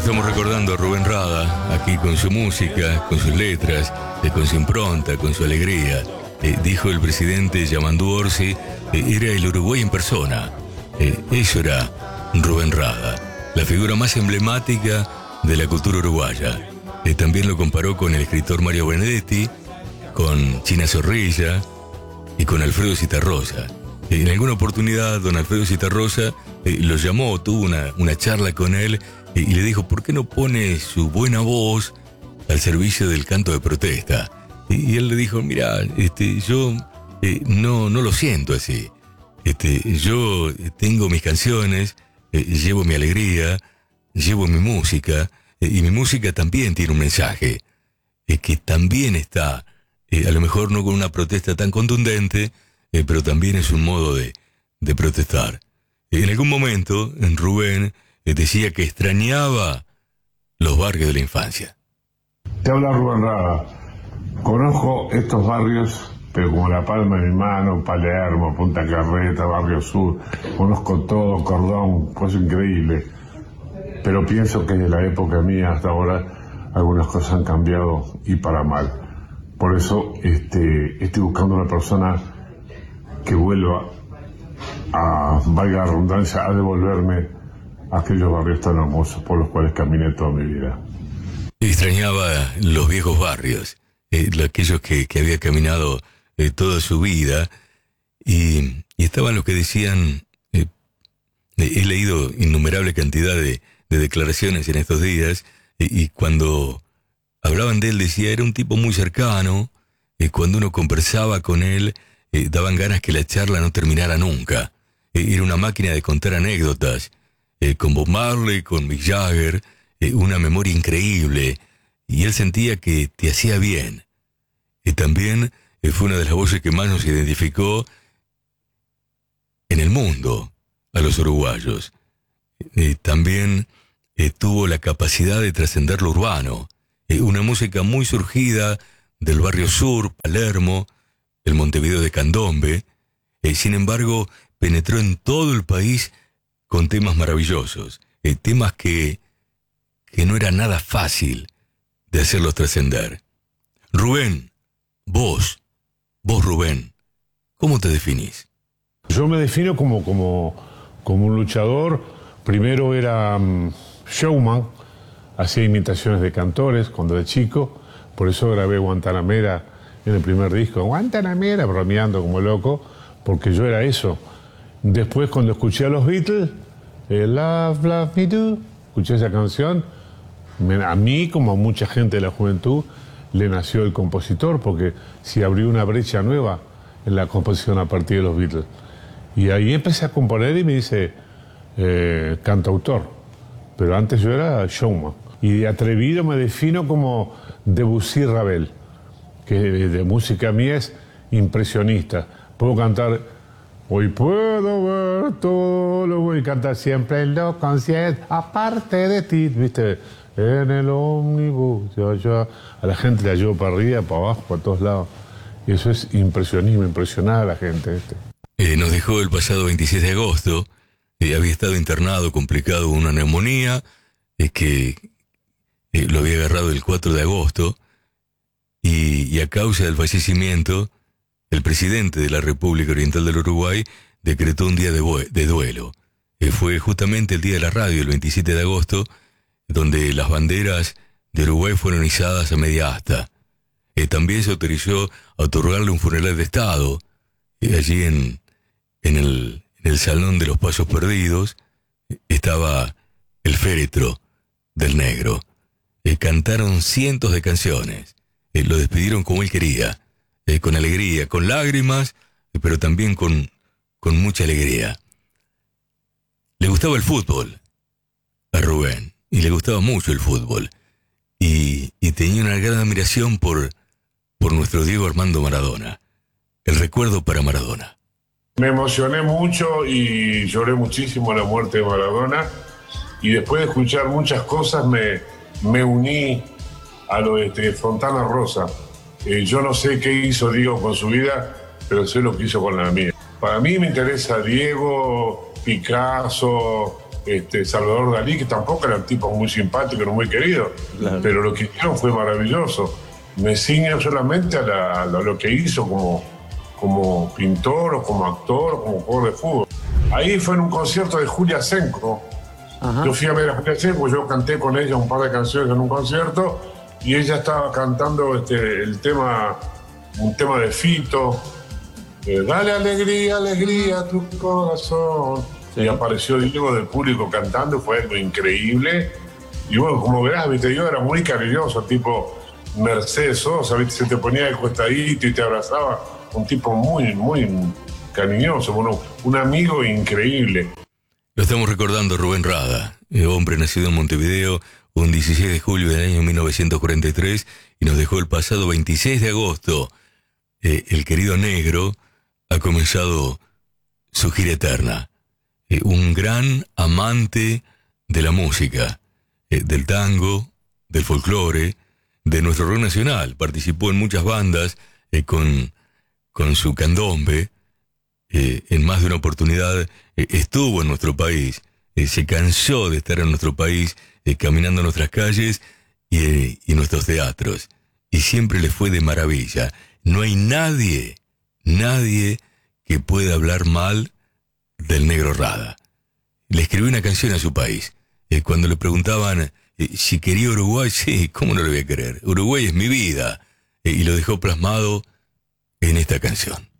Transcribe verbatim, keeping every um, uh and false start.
estamos recordando a Rubén Rada, aquí con su música, con sus letras, eh, con su impronta, con su alegría. Eh, dijo el presidente Yamandu Orsi, eh, era el Uruguay en persona. Eh, eso era Rubén Rada, la figura más emblemática de la cultura uruguaya. Eh, también lo comparó con el escritor Mario Benedetti, con China Zorrilla y con Alfredo Zitarrosa. Eh, en alguna oportunidad, don Alfredo Zitarrosa eh, lo llamó, tuvo una, una charla con él eh, y le dijo, ¿por qué no pone su buena voz al servicio del canto de protesta? Y, y él le dijo, mira, este, yo eh, no, no lo siento así. Este, yo tengo mis canciones, eh, llevo mi alegría, llevo mi música, eh, y mi música también tiene un mensaje, eh, que también está, eh, a lo mejor no con una protesta tan contundente, eh, pero también es un modo de, de protestar. Eh, en algún momento, Rubén eh, decía que extrañaba los barrios de la infancia. Te habla Rubén Rada. Conozco estos barrios, pero como la palma de mi mano, Palermo, Punta Carreta, Barrio Sur, conozco todo, Cordón, cosa increíble. Pero pienso que desde la época mía hasta ahora algunas cosas han cambiado y para mal. Por eso este, estoy buscando una persona que vuelva a, valga la redundancia, a devolverme a aquellos barrios tan hermosos por los cuales caminé toda mi vida. Extrañaba los viejos barrios, eh, aquellos que, que había caminado eh, toda su vida, y, y estaban los que decían, eh, he leído innumerable cantidad de, de declaraciones en estos días, eh, y cuando hablaban de él decía, era un tipo muy cercano, eh, cuando uno conversaba con él, eh, daban ganas que la charla no terminara nunca, eh, era una máquina de contar anécdotas, eh, con Bob Marley, con Mick Jagger, eh, una memoria increíble, y él sentía que te hacía bien. Y también eh, fue una de las voces que más nos identificó en el mundo a los uruguayos. Eh, también eh, tuvo la capacidad de trascender lo urbano, eh, una música muy surgida del barrio sur, Palermo, el Montevideo de Candombe, eh, sin embargo penetró en todo el país con temas maravillosos, eh, temas que, que no era nada fácil de hacerlos trascender. Rubén, vos, vos Rubén, ¿cómo te definís? Yo me defino como, como, como un luchador. Primero era um, showman, hacía imitaciones de cantores cuando era chico, por eso grabé Guantanamera en el primer disco. Guantanamera, bromeando como loco, porque yo era eso. Después, cuando escuché a los Beatles, eh, Love, Love Me Do, escuché esa canción, me, a mí, como a mucha gente de la juventud, le nació el compositor, porque se abrió una brecha nueva en la composición a partir de los Beatles. Y ahí empecé a componer y me dice eh, cantautor, pero antes yo era showman. Y de atrevido me defino como Debussy Ravel, que de, de música mía es impresionista. Puedo cantar... Hoy puedo ver todo lo voy a cantar siempre en los conciertos, aparte de ti, viste, en el ómnibus, allá, a la gente la llevo para arriba, para abajo, para todos lados. Y eso es impresionismo, impresionar a la gente. Este. Eh, nos dejó el pasado veintisiete de agosto, eh, había estado internado complicado con una neumonía, eh, que eh, lo había agarrado el cuatro de agosto, y, y a causa del fallecimiento, el presidente de la República Oriental del Uruguay decretó un día de, de duelo. Eh, fue justamente el día de la radio, el veintisiete de agosto, donde las banderas de Uruguay fueron izadas a media asta. Eh, también se autorizó a otorgarle un funeral de Estado. Eh, allí en, en, el, en el Salón de los Pasos Perdidos eh, estaba el féretro del negro. Eh, cantaron cientos de canciones. Eh, lo despidieron como él quería. Eh, con alegría, con lágrimas, pero también con, con mucha alegría. Le gustaba el fútbol a Rubén, y le gustaba mucho el fútbol, y, y tenía una gran admiración por, por nuestro Diego Armando Maradona. El recuerdo para Maradona. Me emocioné mucho y lloré muchísimo la muerte de Maradona, y después de escuchar muchas cosas me, me uní a lo de este, Fontana Rosa. Eh, yo no sé qué hizo Diego con su vida, pero sé lo que hizo con la mía. Para mí me interesa Diego, Picasso, este, Salvador Dalí, que tampoco eran tipos muy simpáticos, no muy queridos, claro. Pero lo que hicieron fue maravilloso. Me ciño solamente a, la, a lo que hizo como, como pintor, o como actor, o como jugador de fútbol. Ahí fue en un concierto de Julia Senko. Ajá. Yo fui a ver a Julia Senko, yo canté con ella un par de canciones en un concierto, y ella estaba cantando este, el tema, un tema de Fito, eh, dale alegría, alegría a tu corazón. Sí. Y apareció Diego del público cantando, fue algo increíble. Y bueno, como verás, viste, yo era muy cariñoso, tipo Mercedes Sosa, viste, se te ponía de costadito y te abrazaba. Un tipo muy, muy cariñoso, bueno, un amigo increíble. Lo estamos recordando, Rubén Rada, hombre nacido en Montevideo un dieciséis de julio del año mil novecientos cuarenta y tres, y nos dejó el pasado veintiséis de agosto. Eh, el querido Negro ha comenzado su gira eterna. Eh, un gran amante de la música, eh, del tango, del folclore, de nuestro rock nacional. Participó en muchas bandas eh, con, con su candombe. Eh, en más de una oportunidad eh, estuvo en nuestro país. Eh, se cansó de estar en nuestro país, eh, caminando en nuestras calles y, eh, y nuestros teatros. Y siempre le fue de maravilla. No hay nadie, nadie que pueda hablar mal del Negro Rada. Le escribió una canción a su país. Eh, cuando le preguntaban eh, si quería Uruguay, sí, ¿cómo no lo voy a querer? Uruguay es mi vida. Eh, y lo dejó plasmado en esta canción.